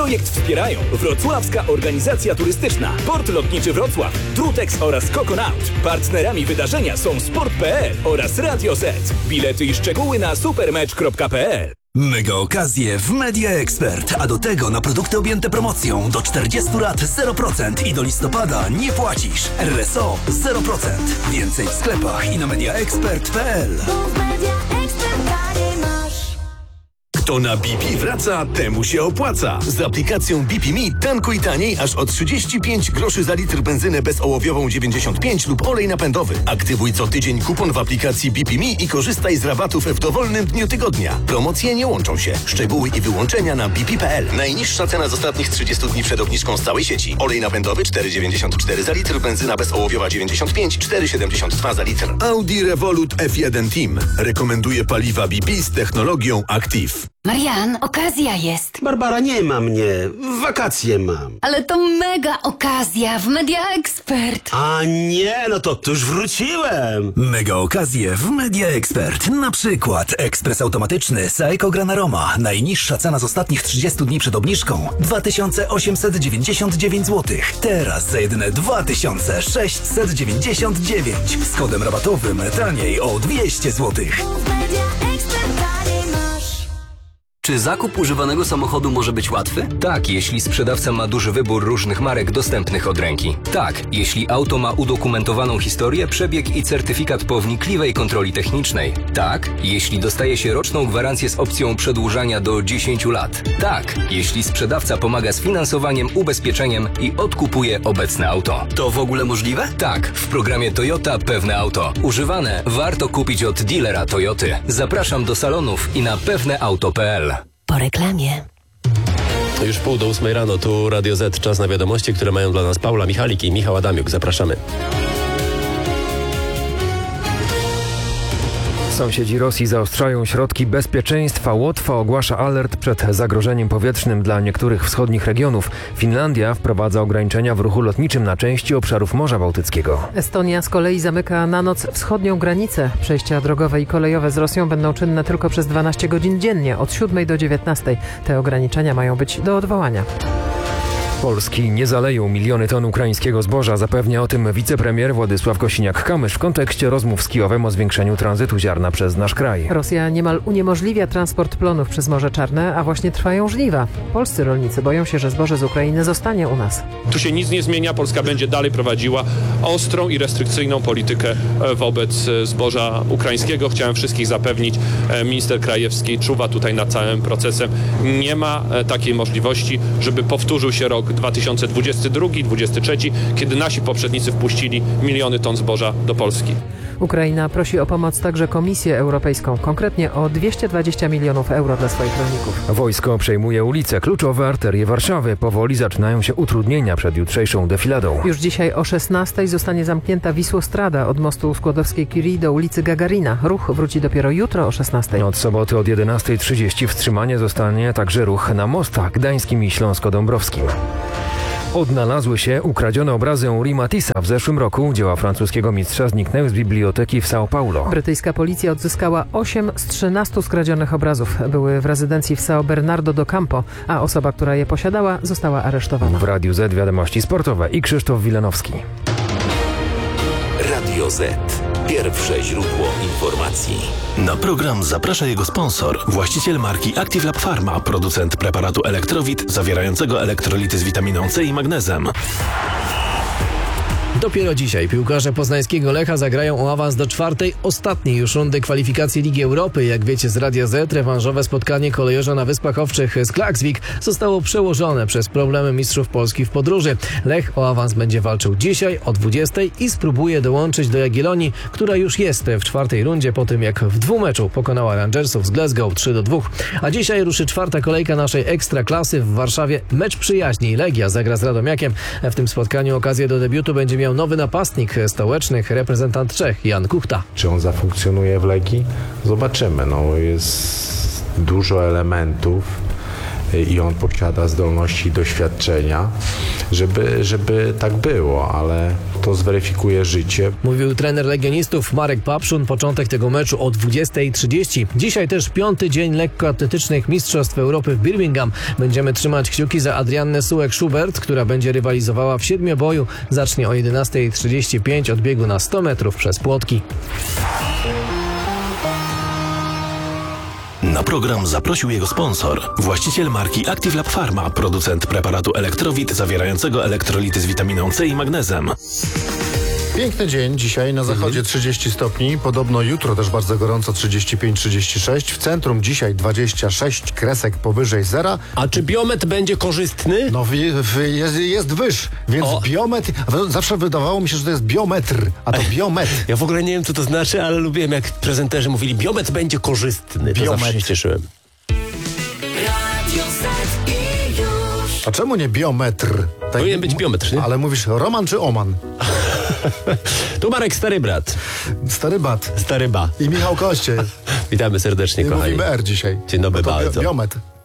Projekt wspierają Wrocławska Organizacja Turystyczna, Port Lotniczy Wrocław, Drutex oraz Coconaut. Partnerami wydarzenia są Sport.pl oraz Radio Z. Bilety i szczegóły na supermecz.pl. Mega okazje w Media Expert, a do tego na produkty objęte promocją do 40 lat 0% i do listopada nie płacisz. RSO 0%. Więcej w sklepach i na mediaexpert.pl. Kto na BP wraca, temu się opłaca. Z aplikacją BP Me tankuj taniej aż o 35 groszy za litr benzynę bezołowiową 95 lub olej napędowy. Aktywuj co tydzień kupon w aplikacji BP Me i korzystaj z rabatów w dowolnym dniu tygodnia. Promocje nie łączą się. Szczegóły i wyłączenia na bp.pl. Najniższa cena z ostatnich 30 dni przed obniżką z całej sieci. Olej napędowy 4,94 za litr, benzyna bezołowiowa 95, 4,72 za litr. Audi Revolut F1 Team rekomenduje paliwa BP z technologią Active. Marian, okazja jest. Barbara, nie ma mnie. Wakacje mam. Ale to mega okazja w Media Expert. A nie, no to już wróciłem. Mega okazje w Media Expert. Na przykład ekspres automatyczny Saeco Granaroma. Najniższa cena z ostatnich 30 dni przed obniżką 2899 zł. Teraz za jedyne 2699. Z kodem rabatowym taniej o 200 zł. Czy zakup używanego samochodu może być łatwy? Tak, jeśli sprzedawca ma duży wybór różnych marek dostępnych od ręki. Tak, jeśli auto ma udokumentowaną historię, przebieg i certyfikat po wnikliwej kontroli technicznej. Tak, jeśli dostaje się roczną gwarancję z opcją przedłużania do 10 lat. Tak, jeśli sprzedawca pomaga z finansowaniem, ubezpieczeniem i odkupuje obecne auto. To w ogóle możliwe? Tak, w programie Toyota Pewne Auto. Używane warto kupić od dealera Toyoty. Zapraszam do salonów i na pewneauto.pl. Po reklamie. Już 7:30 rano, tu Radio Z, czas na wiadomości, które mają dla nas Paula Michalik i Michał Adamiuk. Zapraszamy. Sąsiedzi Rosji zaostrzają środki bezpieczeństwa. Łotwa ogłasza alert przed zagrożeniem powietrznym dla niektórych wschodnich regionów. Finlandia wprowadza ograniczenia w ruchu lotniczym na części obszarów Morza Bałtyckiego. Estonia z kolei zamyka na noc wschodnią granicę. Przejścia drogowe i kolejowe z Rosją będą czynne tylko przez 12 godzin dziennie, od 7 do 19. Te ograniczenia mają być do odwołania. Polski nie zaleją miliony ton ukraińskiego zboża. Zapewnia o tym wicepremier Władysław Kosiniak-Kamysz w kontekście rozmów z Kijowem o zwiększeniu tranzytu ziarna przez nasz kraj. Rosja niemal uniemożliwia transport plonów przez Morze Czarne, a właśnie trwają żniwa. Polscy rolnicy boją się, że zboże z Ukrainy zostanie u nas. Tu się nic nie zmienia. Polska będzie dalej prowadziła ostrą i restrykcyjną politykę wobec zboża ukraińskiego. Chciałem wszystkich zapewnić, minister Krajewski czuwa tutaj nad całym procesem. Nie ma takiej możliwości, żeby powtórzył się rok 2022-2023, kiedy nasi poprzednicy wpuścili miliony ton zboża do Polski. Ukraina prosi o pomoc także Komisję Europejską, konkretnie o 220 milionów euro dla swoich rolników. Wojsko przejmuje ulice, kluczowe arterie Warszawy. Powoli zaczynają się utrudnienia przed jutrzejszą defiladą. Już dzisiaj o 16 zostanie zamknięta Wisłostrada od mostu Skłodowskiej-Curie do ulicy Gagarina. Ruch wróci dopiero jutro o 16. Od soboty od 11:30 wstrzymanie zostanie także ruch na mostach gdańskim i śląsko-dąbrowskim. Odnalazły się ukradzione obrazy Henri Matissa. W zeszłym roku dzieła francuskiego mistrza zniknęły z biblioteki w São Paulo. Brytyjska policja odzyskała 8 z 13 skradzionych obrazów. Były w rezydencji w São Bernardo do Campo, a osoba, która je posiadała, została aresztowana. W Radiu Z wiadomości sportowe i Krzysztof Wilanowski. Radio Z. Pierwsze źródło informacji. Na program zaprasza jego sponsor, właściciel marki Active Lab Pharma, producent preparatu Elektrowit zawierającego elektrolity z witaminą C i magnezem. Dopiero dzisiaj piłkarze poznańskiego Lecha zagrają o awans do czwartej, ostatniej już rundy kwalifikacji Ligi Europy. Jak wiecie z Radia Z, rewanżowe spotkanie kolejorza na Wyspach Owczych z Klaksvik zostało przełożone przez problemy mistrzów Polski w podróży. Lech o awans będzie walczył dzisiaj o 20 i spróbuje dołączyć do Jagiellonii, która już jest w czwartej rundzie po tym, jak w dwumeczu pokonała Rangersów z Glasgow 3-2. A dzisiaj ruszy czwarta kolejka naszej ekstraklasy w Warszawie. Mecz przyjaźni. Legia zagra z Radomiakiem. W tym spotkaniu okazję do debiutu będzie miał nowy napastnik stołecznych, reprezentant Czech, Jan Kuchta. Czy on zafunkcjonuje w Legii? Zobaczymy. Jest dużo elementów i on posiada zdolności i doświadczenia, żeby tak było, ale to zweryfikuje życie. Mówił trener legionistów Marek Papszun. Początek tego meczu o 20:30. Dzisiaj też 5. dzień lekkoatletycznych Mistrzostw Europy w Birmingham. Będziemy trzymać kciuki za Adriannę Sułek-Schubert, która będzie rywalizowała w siedmioboju. Zacznie o 11:35 od biegu na 100 metrów przez płotki. Na program zaprosił jego sponsor, właściciel marki Active Lab Pharma, producent preparatu Elektrowit zawierającego elektrolity z witaminą C i magnezem. Piękny dzień dzisiaj, na zachodzie 30 stopni, podobno jutro też bardzo gorąco 35-36, w centrum dzisiaj 26 kresek powyżej zera. A czy biometr będzie korzystny? No jest wyż, więc biometr, zawsze wydawało mi się, że to jest biometr, a to biometr. Ja w ogóle nie wiem, co to znaczy, ale lubiłem, jak prezenterzy mówili, biometr będzie korzystny. To zawsze się cieszyłem. A czemu nie biometr? Tak, powinien być biometr, nie? Ale mówisz Roman czy Oman? Tu Marek, stary brat. Stary bat. Stary ba. I Michał Kościel. Witamy serdecznie, I kochani. mówimy R dzisiaj. Dzień dobry bardzo. Biometr.